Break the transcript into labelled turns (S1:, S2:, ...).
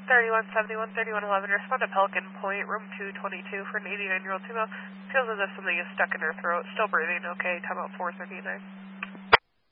S1: 3171, 3111, respond to Pelican Point, room 222 for an 89-year-old female. Feels as if something is stuck in her throat. Still breathing, okay, time out 439.